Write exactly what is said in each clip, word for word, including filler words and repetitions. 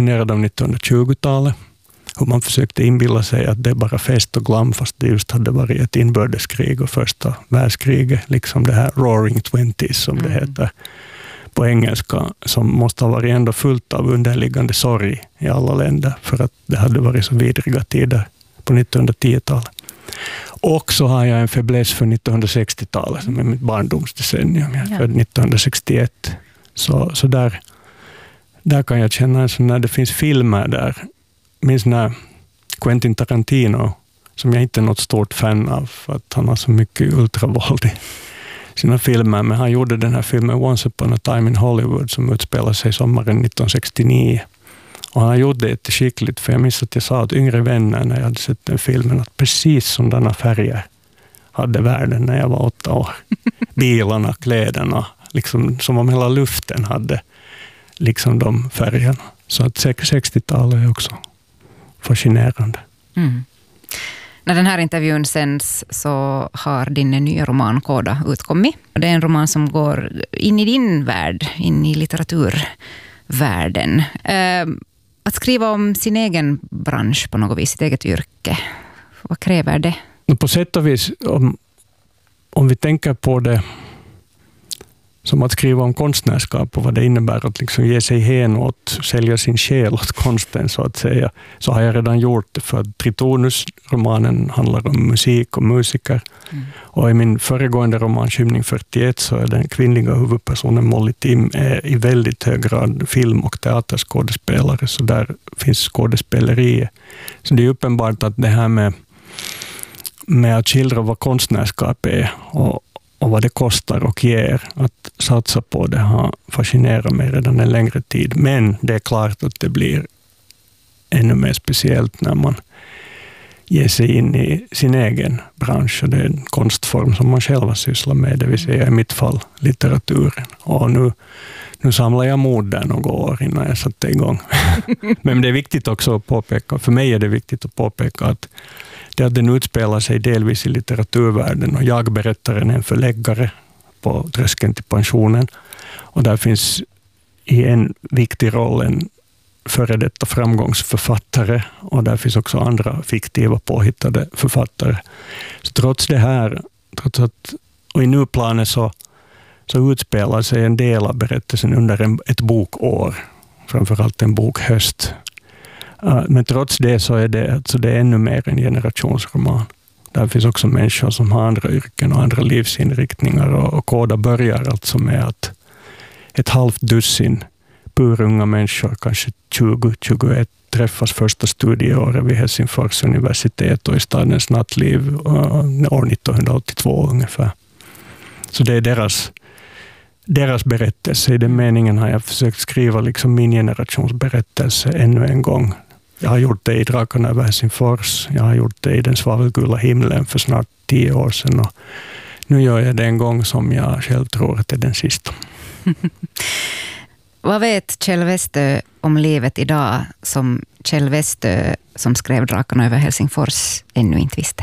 fascinerad av nittonhundratjugotalet. Hur man försökte inbilla sig att det är bara fest och glam, fast det just hade varit ett inbördeskrig och första världskriget. Liksom det här Roaring Twenties som mm. det heter på engelska, som måste ha varit ändå fullt av underliggande sorg i alla länder, för att det hade varit så vidriga tider på nittonhundratiotalet. Och så har jag en fäbless för nittonhundrasextiotalet som är mitt barndomsdecennium. Jag är född nittonhundrasextioett. Så, så där, där kan jag känna en sån när det finns filmer där. Minns när Quentin Tarantino, som jag inte är något stort fan av för att han har så mycket ultravåld i sina filmer, men han gjorde den här filmen Once upon a time in Hollywood som utspelar sig sommaren nittonhundrasextionio. Och han gjorde det jätteskickligt, för jag minns att jag sa att yngre vänner när jag hade sett den filmen att precis sådana färger hade världen när jag var åtta år. Bilarna, kläderna, liksom som om hela luften hade liksom de färgerna. Så att sextiotalet är också fascinerande. Mm. När den här intervjun sänds så har din nya roman Koda utkommit. Det är en roman som går in i din värld, in i litteraturvärlden. Eh, att skriva om sin egen bransch på något vis, sitt eget yrke, vad kräver det? På sätt och vis, om, om vi tänker på det som att skriva om konstnärskap och vad det innebär att liksom ge sig hen åt, sälja sin själ åt konsten så att säga, så har jag redan gjort det, för att Tritonus-romanen handlar om musik och musiker. Mm. Och i min föregående roman Skymning fyrtioett så är den kvinnliga huvudpersonen Molly Tim är i väldigt hög grad film- och teaterskådespelare, så där finns skådespeleriet. Så det är uppenbart att det här med, med att skildra vad konstnärskap är och och vad det kostar och ger att satsa på det har fascinerat mig redan en längre tid. Men det är klart att det blir ännu mer speciellt när man ger sig in i sin egen bransch. Och det är en konstform som man själv sysslar med, det vill säga i mitt fall litteraturen. Och nu, nu samlar jag mod där några år innan jag satte igång. Men det är viktigt också att påpeka, för mig är det viktigt att påpeka att det att den utspelar sig delvis i litteraturvärlden och jag berättaren är en förläggare på tröskeln till pensionen. Och där finns i en viktig roll en före detta framgångsförfattare och där finns också andra fiktiva påhittade författare. Så trots det här, trots att, och i nuplanen så, så utspelar sig en del av berättelsen under en, ett bokår, framförallt en bokhöst. Men trots det så är det, alltså det är ännu mer en generationsroman. Där finns också människor som har andra yrken och andra livsinriktningar. Och, och Koda börjar alltså med att ett halvt dussin purunga människor, kanske tjugo till tjugoett, träffas första studieåret vid Helsingfors universitet och i stadens nattliv år nittonhundraåttiotvå ungefär. Så det är deras, deras berättelse. I den meningen har jag försökt skriva liksom min generations berättelse ännu en gång. Jag har gjort det i Drakarna över Helsingfors. Jag har gjort det i Den svavelgula himlen för snart tio år sedan. Och nu gör jag det en gång som jag själv tror att är den sista. Vad vet Kjell Westö om livet idag som Kjell Westö som skrev Drakarna över Helsingfors ännu inte visste?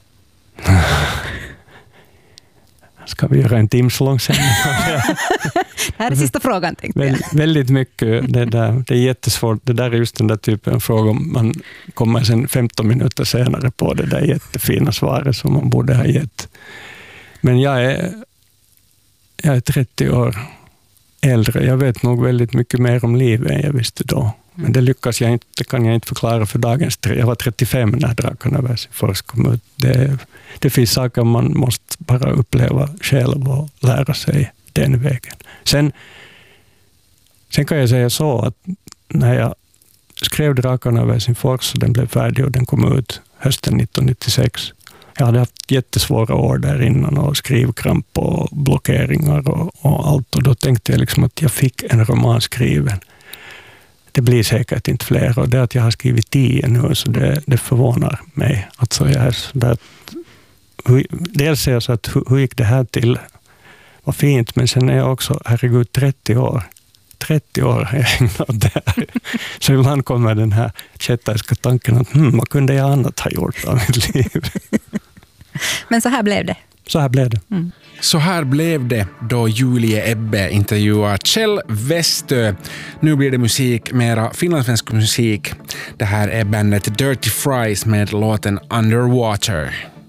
Ska vi göra en timslång sändning? Det här är sista frågan, tänkte jag. Vä- väldigt mycket. Det, där, det är jättesvårt. Det där är just den där typen av fråga. Man kommer sen femton minuter senare på det där jättefina svaret som man borde ha gett. Men jag är, jag är trettio år äldre. Jag vet nog väldigt mycket mer om livet än jag visste då. Men det lyckas jag inte, det kan jag inte förklara för dagens tre. Jag var trettiofem när Drakarna över Helsingfors kom ut. Det, det finns saker man måste bara uppleva själv och lära sig den vägen. Sen, sen kan jag säga så att när jag skrev Drakarna över Helsingfors och den blev färdig och den kom ut hösten nittonhundranittiosex. Jag hade haft jättesvåra år där innan och skrivkramp och blockeringar och, och allt. Och då tänkte jag liksom att jag fick en roman skriven. Det blir säkert inte fler och det att jag har skrivit tio nu så det, det förvånar mig. Alltså jag är så där, hur, dels är jag så att hur, hur gick det här till? Vad fint, men sen är jag också, herregud, trettio år. trettio år har jag ägnat där. Så ibland kommer den här kätterska tanken att hmm, vad kunde jag annat ha gjort av mitt liv? Men så här blev det. Så här blev det. Mm. Så här blev det då Julie Ebbe intervjuar Kjell Westö. Nu blir det musik, mera finlandssvensk musik. Det här är bandet Dirty Fries med låten Underwater.